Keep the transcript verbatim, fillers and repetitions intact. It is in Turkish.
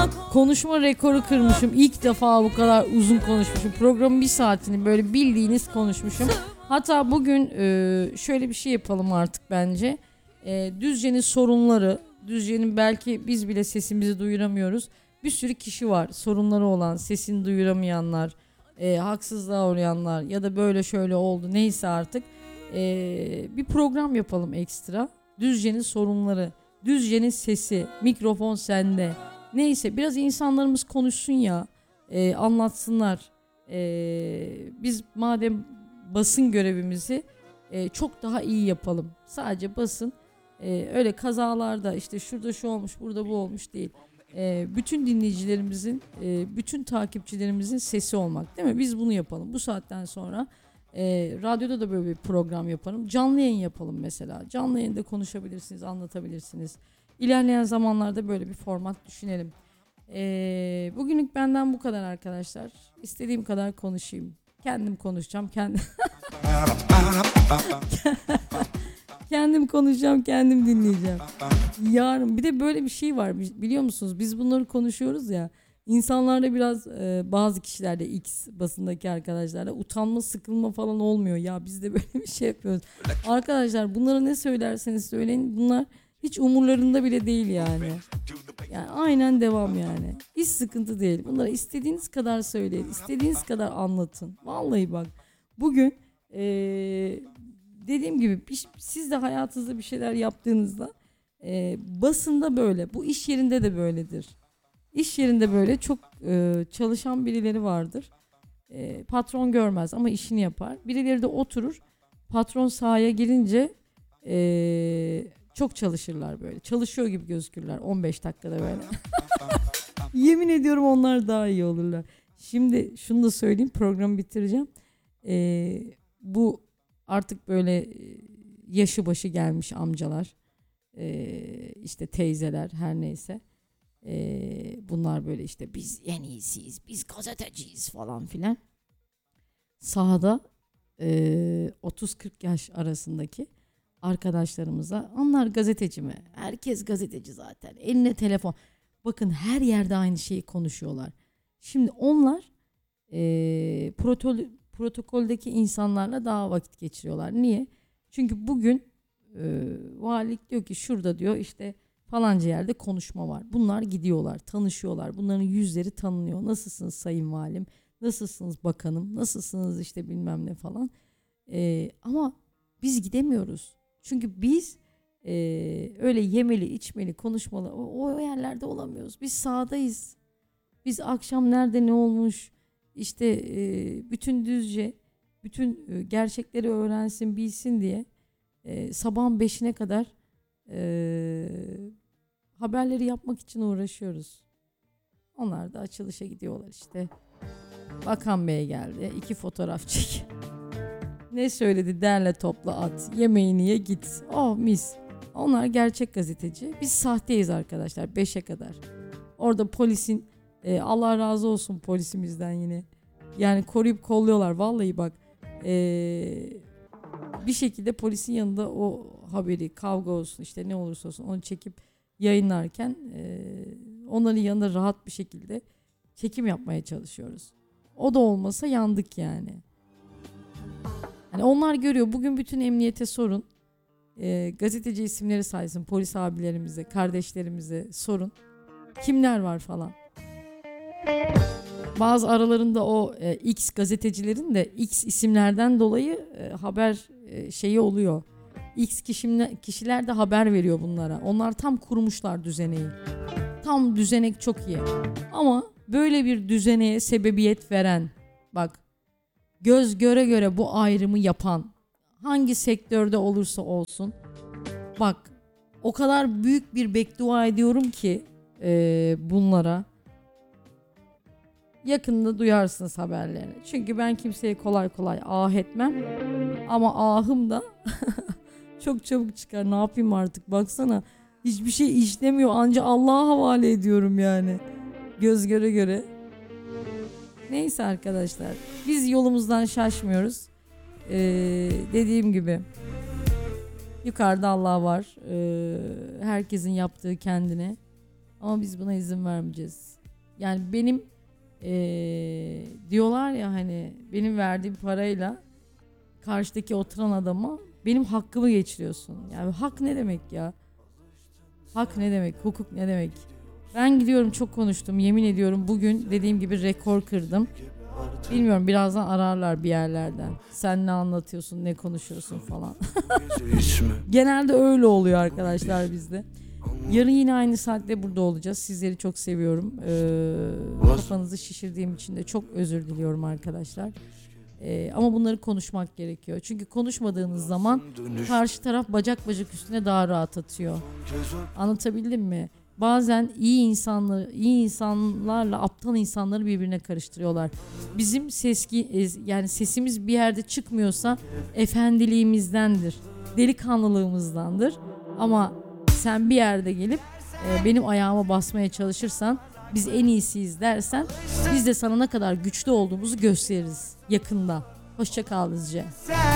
Konuşma rekoru kırmışım. İlk defa bu kadar uzun konuşmuşum. Programın bir saatini böyle bildiğiniz konuşmuşum. Hatta bugün şöyle bir şey yapalım artık bence. Düzce'nin sorunları, Düzce'nin belki biz bile sesimizi duyuramıyoruz. Bir sürü kişi var sorunları olan, sesini duyuramayanlar, e, haksızlığa uğrayanlar ya da böyle şöyle oldu neyse artık. E, bir program yapalım ekstra. Düzce'nin sorunları, Düzce'nin sesi, mikrofon sende. Neyse biraz insanlarımız konuşsun ya, e, anlatsınlar. E, biz madem basın görevimizi e, çok daha iyi yapalım. Sadece basın e, öyle kazalarda işte şurada şu olmuş burada bu olmuş değil. E, bütün dinleyicilerimizin, e, bütün takipçilerimizin sesi olmak değil mi? Biz bunu yapalım. Bu saatten sonra e, radyoda da böyle bir program yapalım. Canlı yayın yapalım mesela. Canlı yayında konuşabilirsiniz, anlatabilirsiniz. İlerleyen zamanlarda böyle bir format düşünelim. E, bugünlük benden bu kadar arkadaşlar. İstediğim kadar konuşayım. Kendim konuşacağım. Kendim kendim konuşacağım, kendim dinleyeceğim. Yarın bir de böyle bir şey var biliyor musunuz? Biz bunları konuşuyoruz ya. İnsanlarda biraz e, bazı kişilerde X basındaki arkadaşlarla utanma, sıkılma falan olmuyor. Ya biz de böyle bir şey yapıyoruz. Arkadaşlar bunları ne söylerseniz söyleyin bunlar hiç umurlarında bile değil yani. Yani aynen devam yani. Hiç sıkıntı değil. Bunları istediğiniz kadar söyleyin. İstediğiniz kadar anlatın. Vallahi bak bugün e, dediğim gibi siz de hayatınızda bir şeyler yaptığınızda e, basında böyle. Bu iş yerinde de böyledir. İş yerinde böyle çok e, çalışan birileri vardır. E, patron görmez ama işini yapar. Birileri de oturur. Patron sahaya girince e, çok çalışırlar böyle. Çalışıyor gibi gözükürler on beş dakikada böyle. Yemin ediyorum onlar daha iyi olurlar. Şimdi şunu da söyleyeyim, programı bitireceğim. E, bu artık böyle yaşı başı gelmiş amcalar, e, işte teyzeler her neyse. Ee, bunlar böyle işte biz en iyisiyiz, biz gazeteciyiz falan filan. Sahada e, otuz kırk yaş arasındaki arkadaşlarımıza onlar gazeteci mi? Herkes gazeteci zaten. Eline telefon. Bakın her yerde aynı şeyi konuşuyorlar. Şimdi onlar e, protokol, protokoldeki insanlarla daha vakit geçiriyorlar. Niye? Çünkü bugün e, valilik diyor ki şurada diyor işte falanca yerde konuşma var. Bunlar gidiyorlar, tanışıyorlar. Bunların yüzleri tanınıyor. Nasılsınız sayın valim? Nasılsınız bakanım? Nasılsınız işte bilmem ne falan. Ee, ama biz gidemiyoruz. Çünkü biz e, öyle yemeli, içmeli, konuşmalı o, o yerlerde olamıyoruz. Biz sahadayız. Biz akşam nerede ne olmuş işte e, bütün Düzce, bütün e, gerçekleri öğrensin, bilsin diye e, sabahın beşine kadar e, haberleri yapmak için uğraşıyoruz. Onlar da açılışa gidiyorlar işte. Bakan Bey geldi. İki fotoğraf çek. Ne söyledi? Derle topla at. Yemeğini ye git. Oh mis. Onlar gerçek gazeteci. Biz sahteyiz arkadaşlar. Beşe kadar. Orada polisin e, Allah razı olsun polisimizden yine. Yani koruyup kolluyorlar. Vallahi bak. E, bir şekilde polisin yanında o haberi kavga olsun işte ne olursa olsun onu çekip yayınlarken e, onların yanında rahat bir şekilde çekim yapmaya çalışıyoruz. O da olmasa yandık yani. Yani onlar görüyor. Bugün bütün emniyete sorun. E, gazeteci isimleri saysın. Polis abilerimize, kardeşlerimize sorun. Kimler var falan. Bazı aralarında o e, X gazetecilerin de X isimlerden dolayı e, haber e, şeyi oluyor. X kişimle, kişiler de haber veriyor bunlara. Onlar tam kurmuşlar düzeneyi. Tam düzenek çok iyi. Ama böyle bir düzeneye sebebiyet veren, bak göz göre göre bu ayrımı yapan, hangi sektörde olursa olsun, bak o kadar büyük bir beddua ediyorum ki e, bunlara. Yakında duyarsınız haberlerini. Çünkü ben kimseye kolay kolay ah etmem. Ama ahım da çok çabuk çıkar. Ne yapayım artık baksana. Hiçbir şey işlemiyor. Anca Allah'a havale ediyorum yani. Göz göre göre. Neyse arkadaşlar. Biz yolumuzdan şaşmıyoruz. Ee, dediğim gibi. Yukarıda Allah var. Ee, herkesin yaptığı kendine. Ama biz buna izin vermeyeceğiz. Yani benim ee, diyorlar ya hani benim verdiğim parayla karşıdaki oturan adama benim hakkımı geçiriyorsun. Yani hak ne demek ya? Hak ne demek? Hukuk ne demek? Ben gidiyorum, çok konuştum. Yemin ediyorum bugün dediğim gibi rekor kırdım. Bilmiyorum, birazdan ararlar bir yerlerden. Sen ne anlatıyorsun, ne konuşuyorsun falan. Genelde öyle oluyor arkadaşlar bizde. Yarın yine aynı saatte burada olacağız. Sizleri çok seviyorum. Ee, kafanızı şişirdiğim için de çok özür diliyorum arkadaşlar. Ee, ama bunları konuşmak gerekiyor. Çünkü konuşmadığınız zaman karşı taraf bacak bacak üstüne daha rahat atıyor. Anlatabildim mi? Bazen iyi insanları, iyi insanlarla aptal insanları birbirine karıştırıyorlar. Bizim seski, yani sesimiz bir yerde çıkmıyorsa efendiliğimizdendir, delikanlılığımızdandır. Ama sen bir yerde gelip e, benim ayağıma basmaya çalışırsan, biz en iyisiyiz dersen, biz de sana ne kadar güçlü olduğumuzu gösteririz yakında. Hoşça kal Lizce.